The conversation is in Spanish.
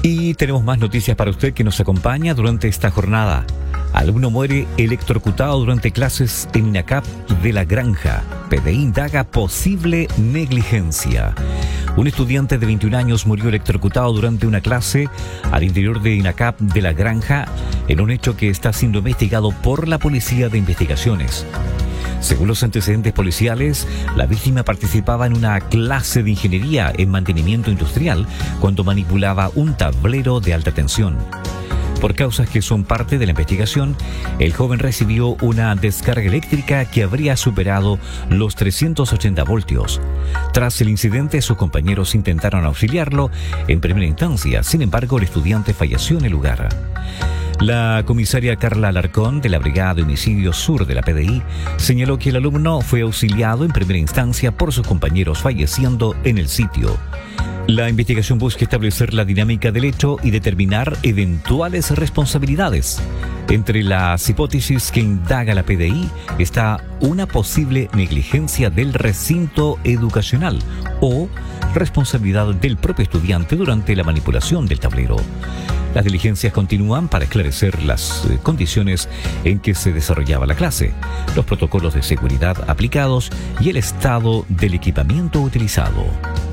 Y tenemos más noticias para usted que nos acompaña durante esta jornada. Alumno muere electrocutado durante clases en INACAP de La Granja. PDI indaga posible negligencia. Un estudiante de 21 años murió electrocutado durante una clase al interior de INACAP de La Granja, en un hecho que está siendo investigado por la Policía de Investigaciones. Según los antecedentes policiales, la víctima participaba en una clase de ingeniería en mantenimiento industrial cuando manipulaba un tablero de alta tensión. Por causas que son parte de la investigación, el joven recibió una descarga eléctrica que habría superado los 380 voltios. Tras el incidente, sus compañeros intentaron auxiliarlo en primera instancia. Sin embargo, el estudiante falleció en el lugar. La comisaria Carla Alarcón, de la Brigada de Homicidios Sur de la PDI, señaló que el alumno fue auxiliado en primera instancia por sus compañeros, falleciendo en el sitio. La investigación busca establecer la dinámica del hecho y determinar eventuales responsabilidades. Entre las hipótesis que indaga la PDI está una posible negligencia del recinto educacional o responsabilidad del propio estudiante durante la manipulación del tablero. Las diligencias continúan para esclarecer las condiciones en que se desarrollaba la clase, los protocolos de seguridad aplicados y el estado del equipamiento utilizado.